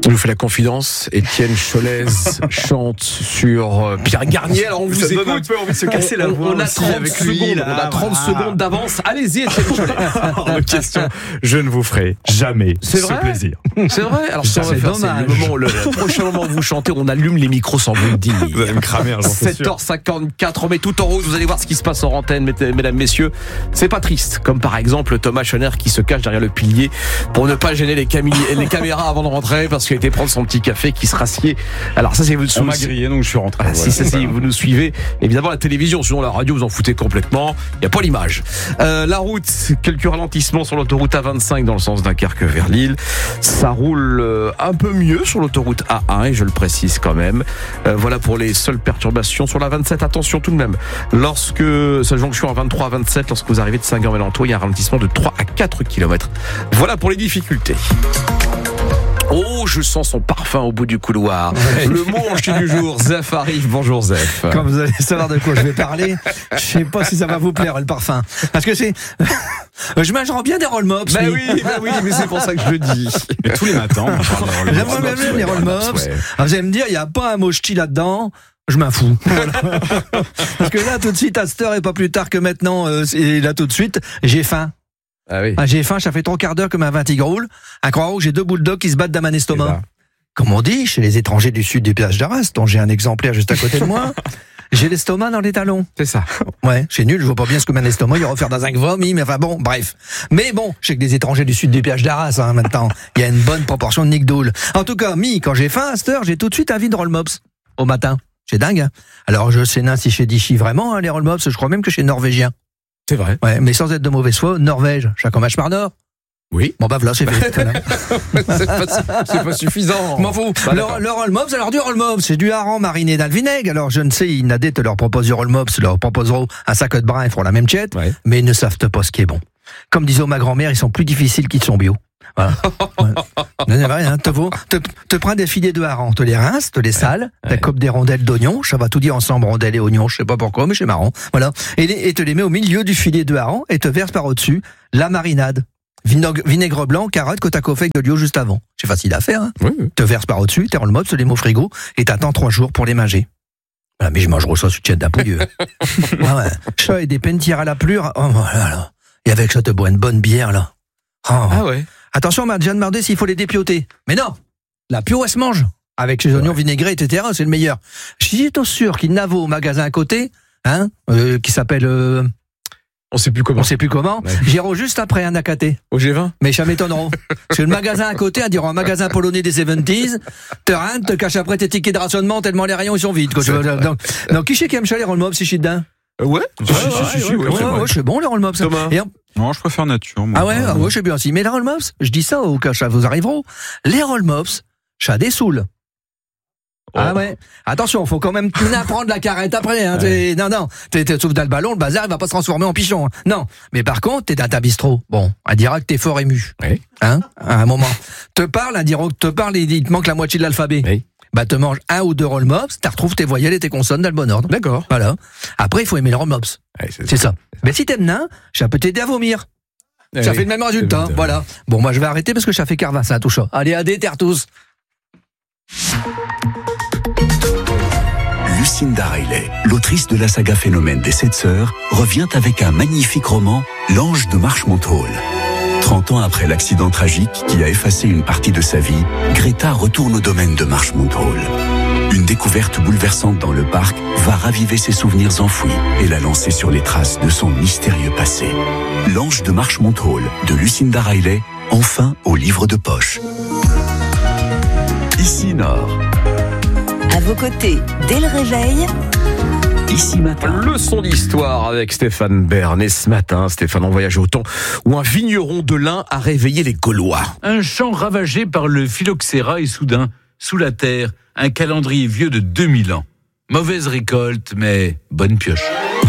Il nous fait la confidence. Étienne Cholez chante sur Pierre Garnier. Alors on vous écoute. Donne un peu envie de se casser la voix. On a 30 avec lui, secondes. là, On a 30 secondes d'avance. Allez-y, Étienne Cholez. Hors de question. Je ne vous ferai jamais C'est ce vrai plaisir. C'est vrai. Alors ça, on va C'est faire, c'est dommage. le prochain moment où vous chantez, on allume les micros sans vous le dire. Vous allez me cramer, j'en suis sûr. 7h54, on met tout en rose. Vous allez voir ce qui se passe en antenne, mesdames, messieurs. C'est pas triste. Comme par exemple Thomas Schoner qui se cache derrière le pilier pour ne pas gêner les caméras avant de rentrer parce qu'il a été prendre son petit café qui se rassied. Alors ça, c'est vous. On m'a grillé, donc je suis rentré. Ah, voilà. si, vous nous suivez. Évidemment, la télévision, sinon la radio, vous en foutez complètement. Il n'y a pas l'image. La route, quelques ralentissements sur l'autoroute A25 dans le sens Dunkerque vers Lille. Ça roule un peu mieux sur l'autoroute A1, et je le précise quand même. Voilà pour les seules perturbations sur la 27. Attention tout de même. Lorsque cette jonction à 23 à 27, lorsque vous arrivez de Saint-Gand-Mélantois, il y a un ralentissement de 3 à 4 km. Voilà pour les difficultés. Oh, je sens son parfum au bout du couloir. Ouais. Le mot en chien du jour, Zef arrive. Bonjour Zef. Quand vous allez savoir de quoi je vais parler, je sais pas si ça va vous plaire le parfum. Parce que c'est... Je mangerai bien des roll mops. Bah oui, mais c'est pour ça que je le dis. Mais tous les matins, on parle de roll mops. J'aime bien les roll mops. Ouais. Alors, vous allez me dire, il n'y a pas un mot ch'ti là-dedans. Je m'en fous. Voilà. Parce que là, tout de suite, à cette heure et pas plus tard que maintenant, et là tout de suite, j'ai faim. Ah oui. J'ai faim, ça fait 3 quarts d'heure que ma vingt roule. À Croix-Rouge, j'ai 2 bulldogs qui se battent dans mon estomac. Comme on dit, chez les étrangers du sud du péage d'Arras, dont j'ai un exemplaire juste à côté de moi, j'ai l'estomac dans les talons. C'est ça. Ouais, c'est nul, je vois pas bien ce que mon estomac, il va refaire dans un vomi, mais enfin bon, bref. Mais bon, je sais que des étrangers du sud du péage d'Arras, maintenant, il y a une bonne proportion de nickdoul. En tout cas, quand j'ai faim, à cette heure, j'ai tout de suite envie de roll mops. Au matin. C'est dingue, hein. Alors, je sais si chez Dichy vraiment, hein, les roll mops, je crois même que chez Norvégien. C'est vrai. Ouais, mais sans être de mauvaise foi, Norvège, chacun match par Nord. Oui. Bon, bah voilà, c'est fait. c'est pas suffisant. M'en fous. Le roll mops, alors du roll mops, c'est du hareng mariné dans le vinaigre. Alors, je ne sais, Nadé te leur propose du roll mops, leur proposeront un sac de brin, ils feront la même tchette, ouais. Mais ils ne savent pas ce qui est bon. Comme disait ma grand-mère, ils sont plus difficiles qu'ils sont bio. Voilà. Ouais. Te prends des filets de hareng, te les rinces, te les sales, te coupes des rondelles d'oignons, ça va tout dire ensemble, rondelles et oignons, je sais pas pourquoi, mais c'est marrant. Voilà. Et te les mets au milieu du filet de hareng et te verses par au-dessus la marinade. Vinaigre blanc, carotte, côte à côte avec de l'eau juste avant. C'est facile à faire, hein. Oui. Te verses par au-dessus, t'es dans le mode, tu les mets au frigo et t'attends 3 jours pour les manger. Voilà, mais je mangerai ça sur tchète d'apouilleux. Ouais. Ça et des pentires à la plure. Oh, voilà, là. Et avec ça, te bois une bonne bière, là. Oh. Ah ouais. Attention, on m'a déjà demandé s'il faut les dépioter. Mais non, la pio, elle se mange. Avec ses oignons vinaigrés, etc., c'est le meilleur. Je suis tout sûr qu'il n'a au magasin à côté, hein, qui s'appelle... On sait plus comment. Ouais. J'irai juste après un Nakaté. Au G20. Mais ça m'étonneront. Parce que le magasin à côté, on dirait un magasin polonais des 70s. Te caches après tes tickets de rationnement tellement les rayons ils sont vides. Donc qui c'est qui aime ça les roll mops, si je suis dedans? Ouais. C'est bon les roll mops. Non, je préfère nature. Moi. Ah ouais, je sais bien aussi. Mais les roll mops, je dis ça au cas où vous arriveront. Les roll mops, ça dessoule. Oh. Ah ouais. Attention, faut quand même prendre la carrette après. Hein. Ouais. Non. T'es sauf dans le ballon, le bazar, il va pas se transformer en pigeon. Hein. Non. Mais par contre, t'es dans ta bistrot. Bon, elle dira que t'es fort ému. Oui. Hein, à un moment. Elle il te manque la moitié de l'alphabet. Oui. Bah, te manges 1 ou 2 roll mops, tu retrouves tes voyelles et tes consonnes dans le bon ordre. D'accord. Voilà. Après, il faut aimer les roll mops. Ouais, c'est ça. Mais si t'aimes nain, ça peut t'aider à vomir. Ça fait le même résultat. Voilà. Bon, moi, je vais arrêter parce que ça fait carvin, ça, tout ça. Allez, à des terres tous. Lucinda Riley, l'autrice de la saga Phénomène des 7 sœurs, revient avec un magnifique roman, L'Ange de Marchmont Hall. 30 ans après l'accident tragique qui a effacé une partie de sa vie, Greta retourne au domaine de Marchmont Hall. Une découverte bouleversante dans le parc va raviver ses souvenirs enfouis et la lancer sur les traces de son mystérieux passé. L'Ange de Marchmont Hall de Lucinda Riley, enfin au livre de poche. Ici Nord. À vos côtés, dès le réveil, Ici Matin. Leçon d'histoire avec Stéphane Bern. Et ce matin, Stéphane, on voyage au temps où un vigneron de l'Ain a réveillé les Gaulois. Un champ ravagé par le phylloxéra et soudain, sous la terre, un calendrier vieux de 2000 ans. Mauvaise récolte, mais bonne pioche.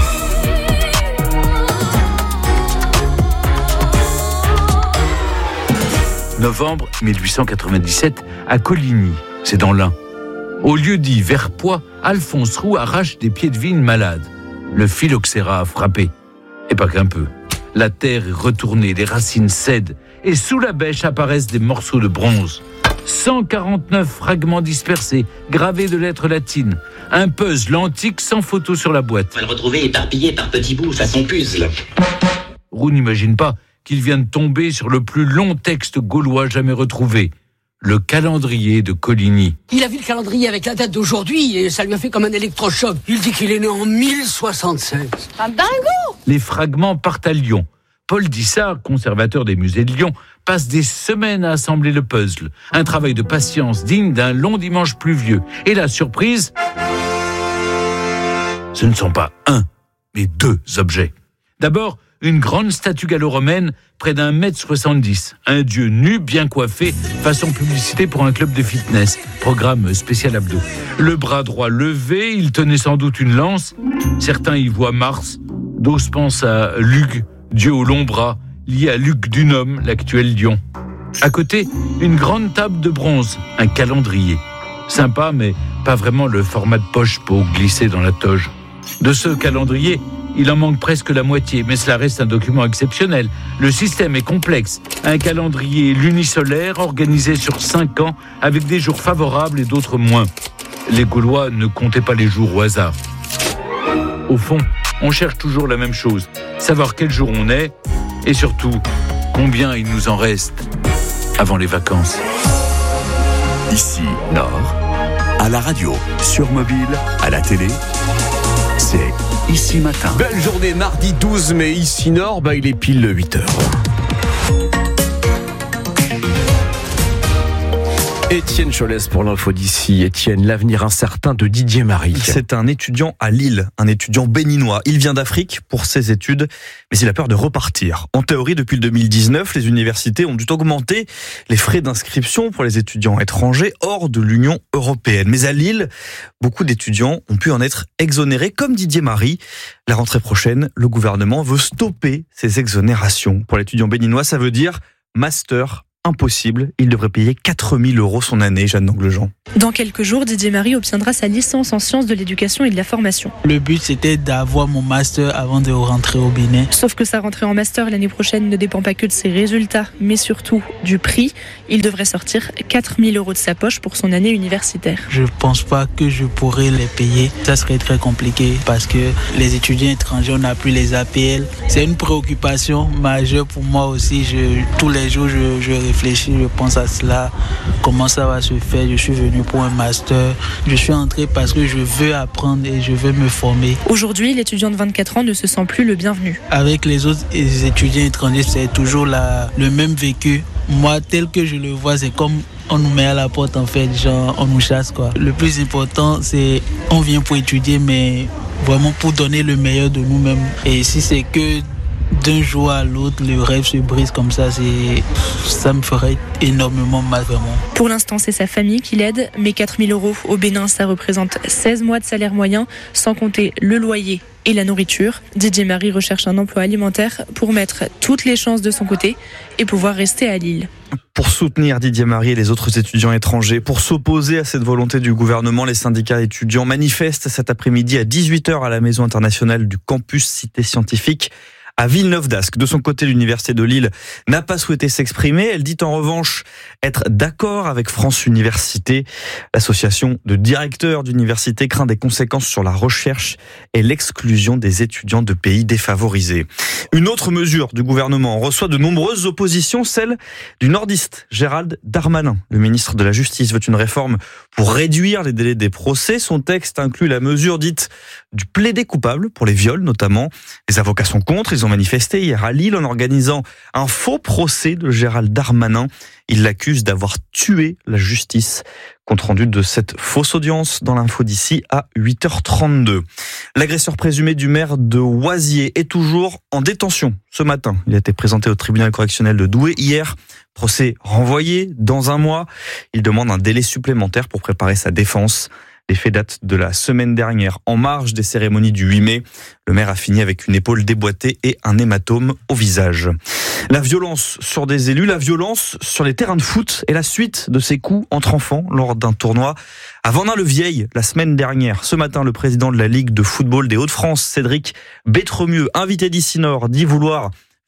Novembre 1897, à Coligny, c'est dans l'Ain. Au lieu-dit Verpoix, Alphonse Roux arrache des pieds de vigne malades. Le phylloxéra a frappé. Et pas qu'un peu. La terre est retournée, les racines cèdent, et sous la bêche apparaissent des morceaux de bronze. 149 fragments dispersés, gravés de lettres latines. Un puzzle antique sans photo sur la boîte. On va le retrouver éparpillé par petits bouts, façon puzzle. Roux n'imagine pas qu'il vient de tomber sur le plus long texte gaulois jamais retrouvé. Le calendrier de Coligny. Il a vu le calendrier avec la date d'aujourd'hui et ça lui a fait comme un électrochoc. Il dit qu'il est né en 1076. Un dingo! Les fragments partent à Lyon. Paul Dissart, conservateur des musées de Lyon, passe des semaines à assembler le puzzle. Un travail de patience digne d'un long dimanche pluvieux. Et la surprise, ce ne sont pas un, mais deux objets. D'abord, une grande statue gallo-romaine près d'1,70 m. Un dieu nu, bien coiffé, façon publicité pour un club de fitness. Programme spécial abdos. Le bras droit levé, il tenait sans doute une lance. Certains y voient Mars, d'autres pensent à Lug, dieu aux longs bras, lié à Luc Dunhomme, l'actuel lion. À côté, une grande table de bronze, un calendrier. Sympa, mais pas vraiment le format de poche pour glisser dans la toge. De ce calendrier, il en manque presque la moitié, mais cela reste un document exceptionnel. Le système est complexe. Un calendrier lunisolaire organisé sur 5 ans, avec des jours favorables et d'autres moins. Les Gaulois ne comptaient pas les jours au hasard. Au fond, on cherche toujours la même chose, savoir quel jour on est, et surtout, combien il nous en reste avant les vacances. Ici, Nord, à la radio, sur mobile, à la télé, c'est Ici Matin. Belle journée, mardi 12 mai, ici Nord, il est pile 8h. Étienne Cholès pour l'info d'ici. Étienne, l'avenir incertain de Didier Marie. C'est un étudiant à Lille, un étudiant béninois. Il vient d'Afrique pour ses études, mais il a peur de repartir. En théorie, depuis le 2019, les universités ont dû augmenter les frais d'inscription pour les étudiants étrangers hors de l'Union européenne. Mais à Lille, beaucoup d'étudiants ont pu en être exonérés, comme Didier Marie. La rentrée prochaine, le gouvernement veut stopper ces exonérations. Pour l'étudiant béninois, ça veut dire master impossible. Il devrait payer 4 000 € son année, Jeanne d'Anglejean. Dans quelques jours, Didier Marie obtiendra sa licence en sciences de l'éducation et de la formation. Le but, c'était d'avoir mon master avant de rentrer au Bénin. Sauf que sa rentrée en master l'année prochaine ne dépend pas que de ses résultats, mais surtout du prix. Il devrait sortir 4 000 € de sa poche pour son année universitaire. Je pense pas que je pourrais les payer. Ça serait très compliqué parce que les étudiants étrangers, on n'a plus les APL. C'est une préoccupation majeure pour moi aussi. Tous les jours, je réfléchis, je pense à cela. Comment ça va se faire? Je suis venu pour un master. Je suis entré parce que je veux apprendre et je veux me former. Aujourd'hui, l'étudiant de 24 ans ne se sent plus le bienvenu. Avec les autres étudiants étrangers, c'est toujours le même vécu. Moi, tel que je le vois, c'est comme on nous met à la porte, en fait, genre on nous chasse, quoi. Le plus important, c'est on vient pour étudier, mais vraiment pour donner le meilleur de nous-mêmes. Et si c'est que d'un jour à l'autre, le rêve se brise comme ça, ça me ferait énormément mal, vraiment. Pour l'instant, c'est sa famille qui l'aide, mais 4 000 € au Bénin, ça représente 16 mois de salaire moyen, sans compter le loyer et la nourriture. Didier Marie recherche un emploi alimentaire pour mettre toutes les chances de son côté et pouvoir rester à Lille. Pour soutenir Didier Marie et les autres étudiants étrangers, pour s'opposer à cette volonté du gouvernement, les syndicats étudiants manifestent cet après-midi à 18h à la Maison internationale du campus Cité Scientifique à Villeneuve-d'Ascq. De son côté, l'Université de Lille n'a pas souhaité s'exprimer. Elle dit en revanche être d'accord avec France Université. L'association de directeurs d'université craint des conséquences sur la recherche et l'exclusion des étudiants de pays défavorisés. Une autre mesure du gouvernement reçoit de nombreuses oppositions, celle du nordiste Gérald Darmanin. Le ministre de la Justice veut une réforme pour réduire les délais des procès. Son texte inclut la mesure dite du plaidé coupable pour les viols notamment. Les avocats sont contre. Ils ont manifesté hier à Lille en organisant un faux procès de Gérald Darmanin. Il l'accuse d'avoir tué la justice. Compte rendu de cette fausse audience dans l'info d'ici à 8h32. L'agresseur présumé du maire de Oisier est toujours en détention ce matin. Il a été présenté au tribunal correctionnel de Douai hier. Procès renvoyé dans un mois. Il demande un délai supplémentaire pour préparer sa défense. Les faits datent de la semaine dernière, en marge des cérémonies du 8 mai. Le maire a fini avec une épaule déboîtée et un hématome au visage. La violence sur des élus, la violence sur les terrains de foot et la suite de ces coups entre enfants lors d'un tournoi à Vendin-le-Vieil la semaine dernière. Ce matin, le président de la Ligue de football des Hauts-de-France, Cédric Bétremieux, invité d'Ici Nord, dit vouloir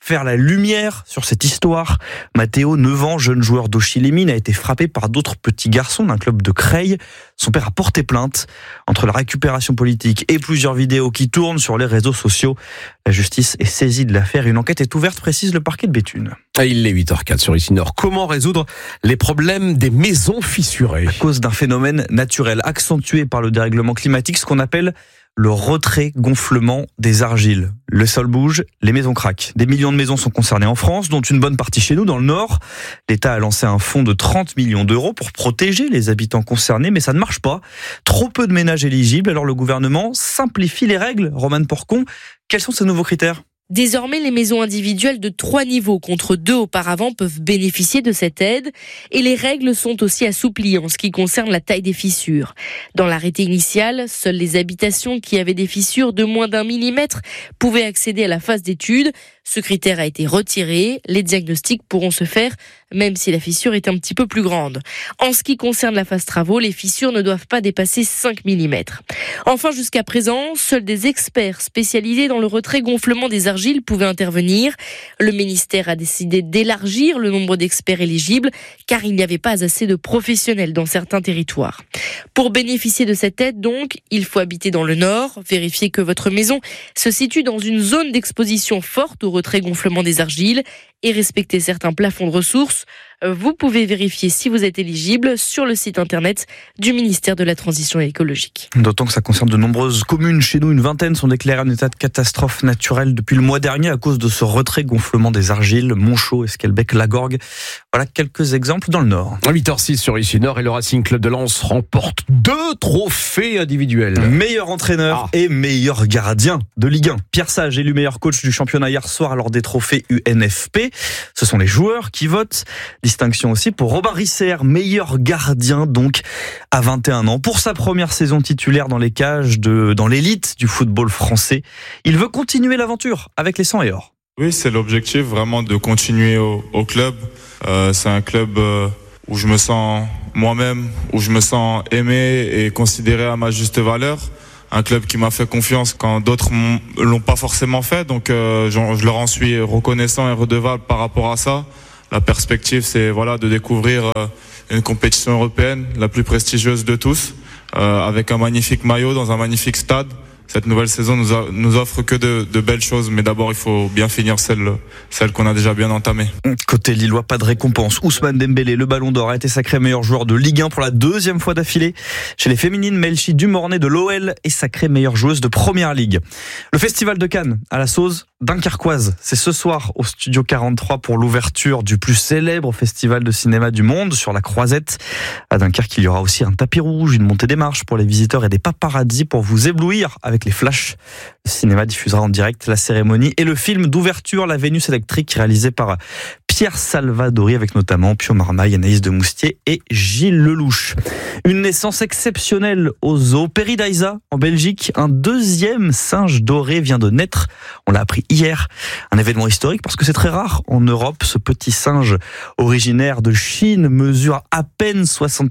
faire la lumière sur cette histoire. Matteo, 9 ans, jeune joueur d'Auchy-les-Mines, a été frappé par d'autres petits garçons d'un club de Creil. Son père a porté plainte. Entre la récupération politique et plusieurs vidéos qui tournent sur les réseaux sociaux, la justice est saisie de l'affaire. Une enquête est ouverte, précise le parquet de Béthune. Il est 8h04 sur ici Nord. Comment résoudre les problèmes des maisons fissurées ? À cause d'un phénomène naturel accentué par le dérèglement climatique, ce qu'on appelle le retrait-gonflement des argiles. Le sol bouge, les maisons craquent. Des millions de maisons sont concernées en France, dont une bonne partie chez nous, dans le Nord. L'État a lancé un fonds de 30 millions d'euros pour protéger les habitants concernés, mais ça ne marche pas. Trop peu de ménages éligibles, alors le gouvernement simplifie les règles. Romane Porcon, quels sont ces nouveaux critères ? Désormais, les maisons individuelles de 3 niveaux contre 2 auparavant peuvent bénéficier de cette aide et les règles sont aussi assouplies en ce qui concerne la taille des fissures. Dans l'arrêté initial, seules les habitations qui avaient des fissures de moins d'1 millimètre pouvaient accéder à la phase d'étude. Ce critère a été retiré. Les diagnostics pourront se faire même si la fissure est un petit peu plus grande. En ce qui concerne la phase travaux, les fissures ne doivent pas dépasser 5 mm. Enfin, jusqu'à présent, seuls des experts spécialisés dans le retrait-gonflement des argiles pouvaient intervenir. Le ministère a décidé d'élargir le nombre d'experts éligibles car il n'y avait pas assez de professionnels dans certains territoires. Pour bénéficier de cette aide, donc, il faut habiter dans le Nord, vérifier que votre maison se situe dans une zone d'exposition forte au retrait-gonflement des argiles et respecter certains plafonds de ressources. Vous pouvez vérifier si vous êtes éligible sur le site internet du ministère de la Transition écologique. D'autant que ça concerne de nombreuses communes. Chez nous, une vingtaine sont déclarées en état de catastrophe naturelle depuis le mois dernier à cause de ce retrait-gonflement des argiles. Montchaux, Esquelbec, Lagorgue. Voilà quelques exemples dans le Nord. 8h06 sur ici Nord et le Racing Club de Lens remporte 2 trophées individuels. Meilleur entraîneur et meilleur gardien de Ligue 1. Pierre Sage élu meilleur coach du championnat hier soir lors des trophées UNFP. Ce sont les joueurs qui votent. Distinction aussi pour Robin Risser, meilleur gardien donc à 21 ans. Pour sa première saison titulaire dans les cages, dans l'élite du football français, il veut continuer l'aventure avec les 100 et or. Oui, c'est l'objectif vraiment de continuer au club. C'est un club où je me sens moi-même, où je me sens aimé et considéré à ma juste valeur. Un club qui m'a fait confiance quand d'autres l'ont pas forcément fait. Donc je leur en suis reconnaissant et redevable par rapport à ça. La perspective, c'est de découvrir une compétition européenne, la plus prestigieuse de tous, avec un magnifique maillot dans un magnifique stade. Cette nouvelle saison nous offre que de belles choses, mais d'abord il faut bien finir celle qu'on a déjà bien entamée. Côté lillois, pas de récompense. Ousmane Dembélé, le Ballon d'Or, a été sacré meilleur joueur de Ligue 1 pour la 2e fois d'affilée. Chez les féminines, Melchi Dumornay de l'OL est sacrée meilleure joueuse de Première Ligue. Le Festival de Cannes à la sauce dunkerquoise, c'est ce soir au Studio 43 pour l'ouverture du plus célèbre festival de cinéma du monde sur la Croisette. À Dunkerque, il y aura aussi un tapis rouge, une montée des marches pour les visiteurs et des paparazzis pour vous éblouir avec les flashs. Le cinéma diffusera en direct la cérémonie et le film d'ouverture La Vénus électrique réalisé par Pierre Salvadori avec notamment Pio Marmaille, Anaïs de Moustier et Gilles Lelouch. Une naissance exceptionnelle au zoo Peridaisa en Belgique. Un 2e singe doré vient de naître. On l'a appris hier. Un événement historique parce que c'est très rare en Europe. Ce petit singe originaire de Chine mesure à peine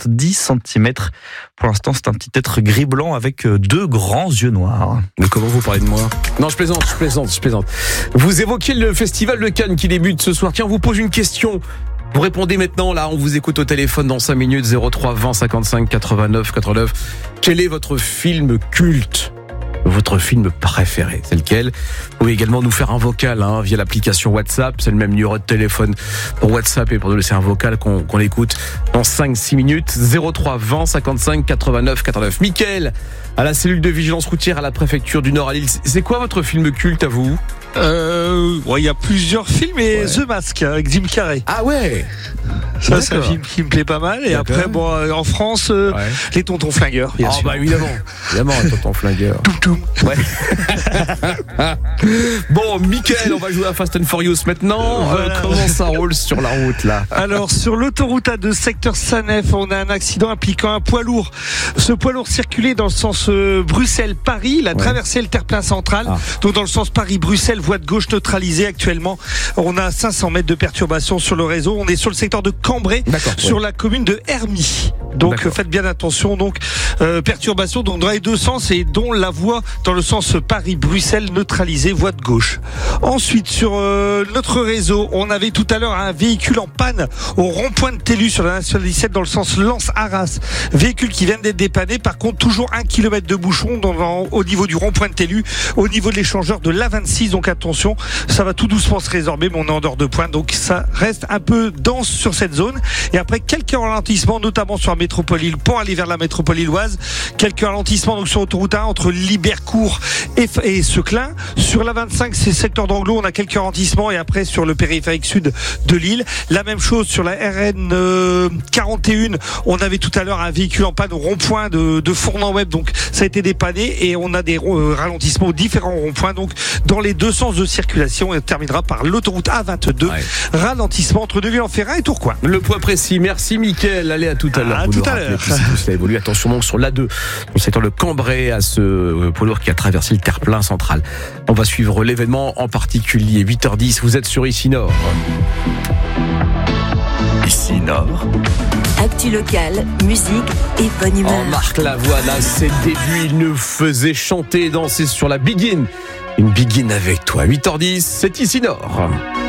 70 cm. Pour l'instant, c'est un petit être gris-blanc avec 2 grands yeux noirs. Mais comment vous parlez de moi ? Non, je plaisante. Vous évoquiez le festival de Cannes qui débute ce soir. Tiens, on vous pose une question. Vous répondez maintenant, là, on vous écoute au téléphone dans 5 minutes, 03 20 55 89 89. Quel est votre film culte ? Votre film préféré, c'est lequel ? Vous pouvez également nous faire un vocal via l'application WhatsApp, c'est le même numéro de téléphone pour WhatsApp et pour nous laisser un vocal qu'on écoute dans 5-6 minutes, 03 20 55 89 89. Mickaël, à la cellule de vigilance routière à la préfecture du Nord à Lille, c'est quoi votre film culte à vous ? Il y a plusieurs films et The Mask avec Jim Carrey. Ah ouais. Ça, c'est un film qui me plaît pas mal. Et après, en France, les Tontons Flingueurs. Bien sûr. Évidemment, les Tontons Flingueurs. Toum. Ouais. Bon, Mickaël, on va jouer à Fast and Furious maintenant. Voilà. Comment ça roule sur la route là ? Alors, sur l'autoroute A2 secteur Sanef, on a un accident impliquant un poids lourd. Ce poids lourd circulait dans le sens Bruxelles-Paris. Il a traversé le terre-plein central. Donc, dans le sens Paris-Bruxelles, Bruxelles, voie de gauche neutralisée actuellement. On a 500 mètres de perturbation sur le réseau. On est sur le secteur de Cambrai, sur la commune de Hermy. Donc faites bien attention. Donc perturbation donc dans les deux sens et dont la voie dans le sens Paris-Bruxelles neutralisée, voie de gauche. Ensuite sur notre réseau, on avait tout à l'heure un véhicule en panne au rond-point de Tellu sur la nationale 17 dans le sens Lens-Arras. Véhicule qui vient d'être dépanné. Par contre, toujours 1 km de bouchon au niveau du rond-point de Tellu, au niveau de l'échangeur de l'A26. Donc attention, ça va tout doucement se résorber, mais on est en dehors de pointe. Donc ça reste un peu dense sur cette zone. Et après, quelques ralentissements, notamment sur la métropole Lille, pour aller vers la métropole lilloise. Quelques ralentissements donc sur l'autoroute 1 entre Libercourt et Seclin. Sur la 25, c'est secteur d'Anglo, on a quelques ralentissements. Et après, sur le périphérique sud de Lille. La même chose sur la RN 41. On avait tout à l'heure un véhicule en panne au rond-point de Fournan-Web. Donc ça a été dépanné et on a des ralentissements aux différents ronds-points. Donc dans les deux sens de circulation, et on terminera par l'autoroute A22. Ralentissement entre Neuville-en-Ferrain et Tourcoing. Le point précis. Merci Mickaël. Allez, à tout à l'heure. À tout à l'heure. Tout cela évolue. Attention donc sur l'A2, dans le secteur de Cambrai, à ce poids lourd qui a traversé le terre-plein central. On va suivre l'événement en particulier. 8h10, vous êtes sur Ici Nord. Ici Nord. Actu locale, musique et bonne humeur. Marc Lavoine, à ses débuts, il nous faisait chanter et danser sur la Begin. Une Begin avec toi. 8h10, c'est Ici Nord.